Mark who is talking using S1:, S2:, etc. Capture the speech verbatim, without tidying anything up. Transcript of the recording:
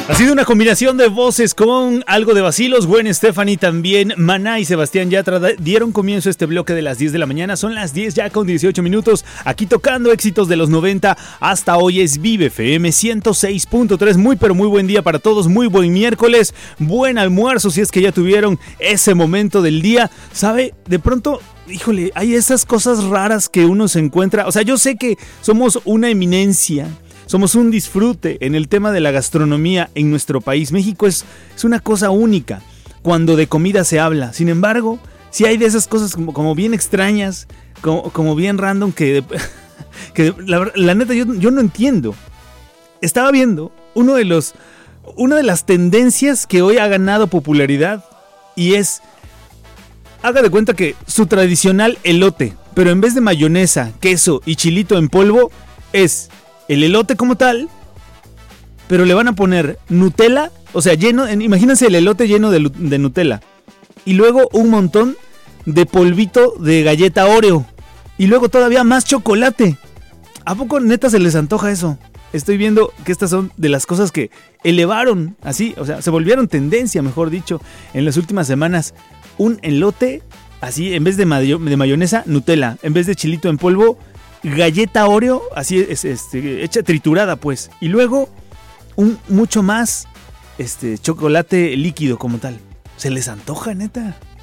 S1: Ha sido una combinación de voces con algo de vacilos. Gwen Stefani, también Maná y Sebastián Yatra dieron comienzo a este bloque de las diez de la mañana. Son las diez ya con dieciocho minutos. Aquí tocando éxitos de los noventa. Hasta hoy es Vive F M ciento seis punto tres. Muy pero muy buen día para todos. Muy buen miércoles. Buen almuerzo si es que ya tuvieron ese momento del día. ¿Sabe? De pronto, híjole, hay esas cosas raras que uno se encuentra. O sea, yo sé que somos una eminencia. Somos un disfrute en el tema de la gastronomía en nuestro país. México es, es una cosa única cuando de comida se habla. Sin embargo, sí hay de esas cosas como, como bien extrañas, como, como bien random, que, que la, la neta yo, yo no entiendo. Estaba viendo uno de los, una de las tendencias que hoy ha ganado popularidad y es, haga de cuenta que su tradicional elote, pero en vez de mayonesa, queso y chilito en polvo, es el elote como tal, pero le van a poner Nutella, o sea, lleno, imagínense el elote lleno de, de Nutella, y luego un montón de polvito de galleta Oreo, y luego todavía más chocolate. ¿A poco neta se les antoja eso? Estoy viendo que estas son de las cosas que elevaron, así, o sea, se volvieron tendencia, mejor dicho, en las últimas semanas. Un elote, así, en vez de, mayo, de mayonesa, Nutella, en vez de chilito en polvo, galleta Oreo, así es, este, hecha triturada pues, y luego un mucho más este chocolate líquido como tal. ¿Se les antoja, neta?